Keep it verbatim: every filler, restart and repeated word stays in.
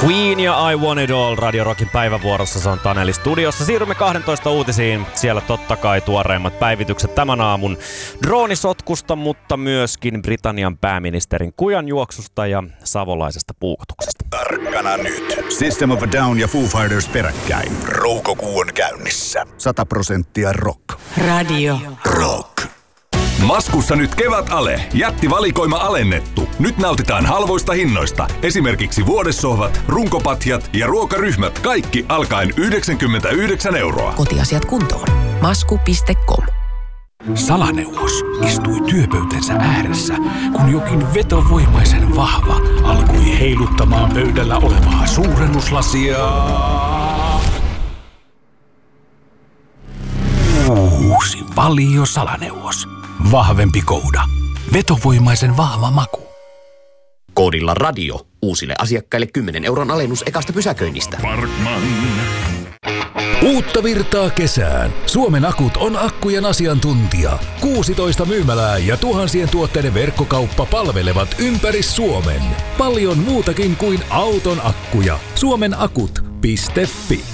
Queen ja I Want It All Radio Rockin päivävuorossa, se on Taneli studiossa. Siirrymme kaksitoista uutisiin. Siellä totta kai tuoreimmat päivitykset tämän aamun droonisotkusta, mutta myöskin Britannian pääministerin kujanjuoksusta ja savolaisesta puukotuksesta. Tarkkana nyt. System of a Down ja Foo Fighters peräkkäin. Roukokuu on käynnissä. Sata prosenttia rock. Radio Rock. Maskussa nyt kevätale. Jättivalikoima alennettu. Nyt nautitaan halvoista hinnoista. Esimerkiksi vuodessohvat, runkopatjat ja ruokaryhmät. Kaikki alkaen yhdeksänkymmentäyhdeksän euroa. Kotiasiat kuntoon. Masku piste com. Salaneuvos istui työpöytänsä ääressä, kun jokin vetovoimaisen vahva alkoi heiluttamaan pöydällä olevaa suurennuslasia. Uusi Valio Salaneuvos. Vahvempi kouda. Vetovoimaisen vahva maku. Koodilla radio. Uusille asiakkaille kymmenen euron alennus ekasta pysäköinnistä. Parkman. Uutta virtaa kesään. Suomen Akut on akkujen asiantuntija. kuusitoista myymälää ja tuhansien tuotteiden verkkokauppa palvelevat ympäri Suomen. Paljon muutakin kuin auton akkuja. Suomenakut piste fi